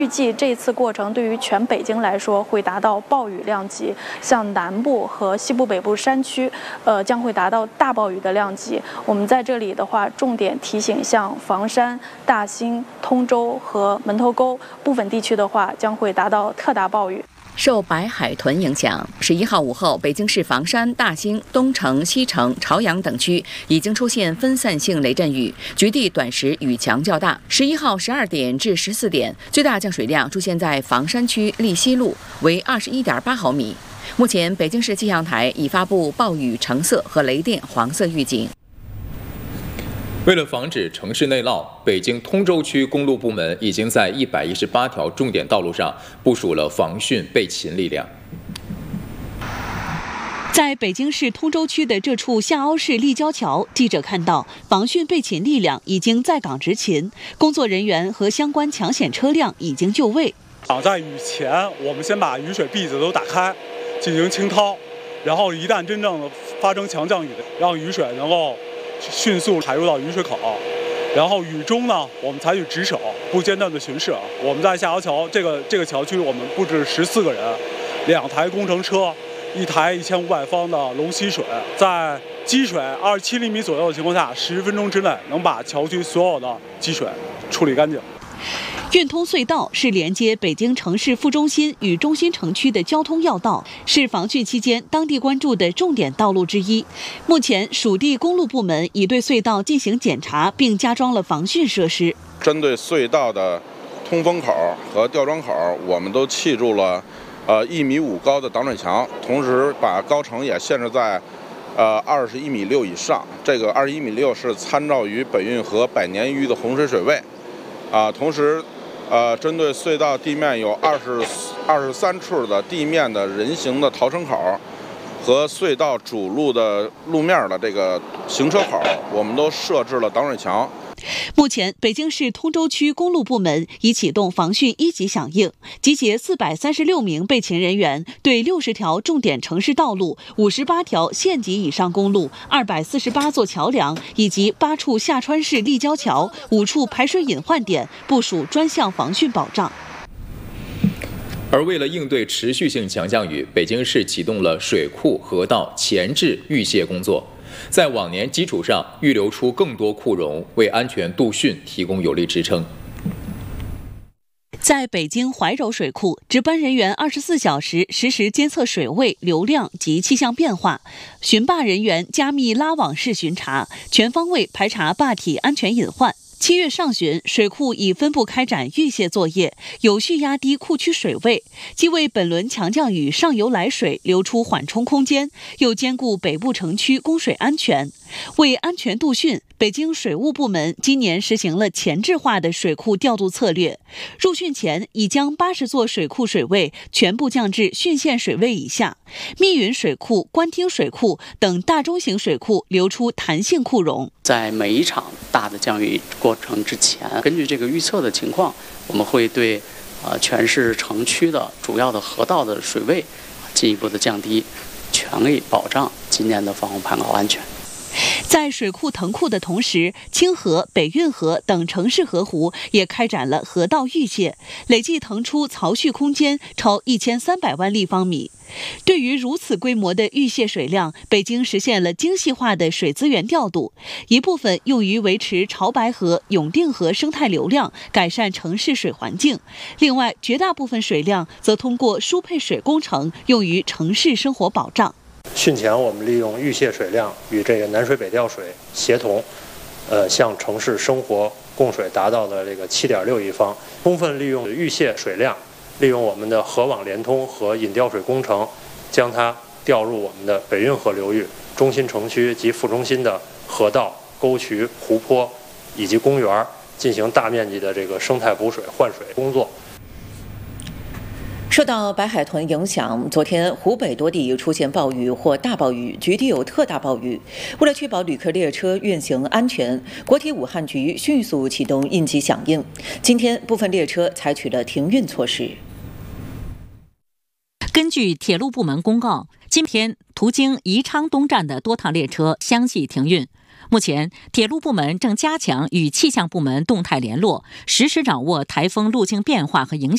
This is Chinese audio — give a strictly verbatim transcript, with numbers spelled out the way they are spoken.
预计这次过程对于全北京来说会达到暴雨量级，像南部和西部、北部山区，呃，将会达到大暴雨的量级。我们在这里的话，重点提醒像房山、大兴、通州和门头沟部分地区的话，将会达到特大暴雨。 受白海豚影响，十一号午后，北京市房山、大兴、东城、西城、朝阳等区已经出现分散性雷阵雨，局地短时雨强较大。十一号十二点至十四点，最大降水量出现在房山区立西路，为二十一点八毫米。目前，北京市气象台已发布暴雨橙色和雷电黄色预警。 为了防止城市内涝，北京通州区公路部门已经在一百一十八条重点道路上部署了防汛备勤力量。 在北京市通州区的这处下凹式立交桥，记者看到防汛备勤力量已经在岗执勤，工作人员和相关抢险车辆已经就位。 在雨前，我们先把雨水壁子都打开，进行清掏，然后一旦真正的发生强降雨，让雨水能够 迅速排入到雨水口，然后雨中呢，我们采取值守，不间断的巡视。我们在下凹桥这个这个桥区，我们布置十四个人，两台工程车，一台一千五百方的龙吸水，在积水二十七厘米左右的情况下，十分钟之内能把桥区所有的积水处理干净。 运通隧道是连接北京城市副中心与中心城区的交通要道，是防汛期间当地关注的重点道路之一。目前，属地公路部门已对隧道进行检查，并加装了防汛设施。 针对隧道的通风口和吊装口，我们都砌筑了呃一米五高的挡水墙，同时把高程也限制在呃二十一米六以上。这个二十一米六是参照于本运河百年淤的洪水水位，啊、呃，同时。 呃，针对隧道地面有二十二十三处的地面的人行的逃生口，和隧道主路的路面的这个行车口，我们都设置了挡水墙。 目前，北京市通州区公路部门已启动防汛一级响应，集结四百三十六名备勤人员，对六十条重点城市道路、五十八条县级以上公路、二百四十八座桥梁以及八处下穿式立交桥、五处排水隐患点部署专项防汛保障。 而为了应对持续性强降雨，北京市启动了水库、河道前置预泄工作，在往年基础上预留出更多库容，为安全度汛提供有力支撑。 在北京怀柔水库，值班人员二十四小时实时监测水位、流量及气象变化，巡坝人员加密拉网式巡查，全方位排查坝体安全隐患。 七月上旬，水库已分步开展预泄作业，有序压低库区水位，既为本轮强降雨上游来水留出缓冲空间，又兼顾北部城区供水安全。为安全度汛，北京水务部门今年实行了前置化的水库调度策略。入汛前，已将八十座水库水位全部降至汛限水位以下，密云水库、官厅水库等大中型水库留出弹性库容。 在每一场大的降雨过程之前，根据这个预测的情况，我们会对呃全市城区的主要的河道的水位进一步的降低，全力保障今年的防洪盘考安全。 在水库腾库的同时，清河、北运河等城市河湖也开展了河道预泄，累计腾出槽蓄空间超一千三百万立方米。对于如此规模的预泄水量，北京实现了精细化的水资源调度，一部分用于维持潮白河、永定河生态流量，改善城市水环境；另外，绝大部分水量则通过输配水工程用于城市生活保障。 汛前，我们利用预泄水量与这个南水北调水协同，呃，向城市生活供水达到了这个七点六亿方，充分利用预泄水量，利用我们的河网联通和引调水工程，将它调入我们的北运河流域、中心城区及副中心的河道、沟渠、湖泊以及公园，进行大面积的这个生态补水换水工作。 受到白海豚影响，昨天湖北多地出现暴雨或大暴雨，局地有特大暴雨。为了确保旅客列车运行安全，国铁武汉局迅速启动应急响应。今天，部分列车采取了停运措施。 根据铁路部门公告，今天途经宜昌东站的多趟列车相继停运。目前，铁路部门正加强与气象部门动态联络，实时掌握台风路径变化和影响。